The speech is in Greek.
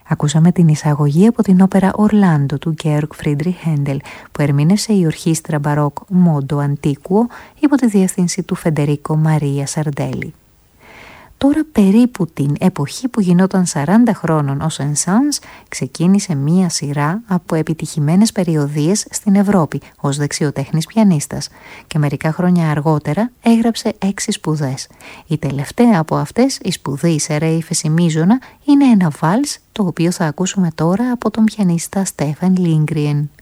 Ακούσαμε την εισαγωγή από την όπερα «Ορλάντο» του Γκέοργκ Φρίντριχ Χέντελ, που ερμήνευσε η ορχήστρα μπαρόκ Μόντο Αντίκουο υπό τη διεύθυνση του Φεντερίκο Μαρία Σαρντέλη. Τώρα περίπου την εποχή που γινόταν 40 χρόνων ο Σεν-Σανς, ξεκίνησε μία σειρά από επιτυχημένες περιοδίες στην Ευρώπη ως δεξιοτέχνης πιανίστας και μερικά χρόνια αργότερα έγραψε 6 σπουδές. Η τελευταία από αυτές, η σπουδή σε ρε ύφεση μείζωνα, είναι ένα βάλς το οποίο θα ακούσουμε τώρα από τον πιανίστα Στέφαν Λίνγκριεν.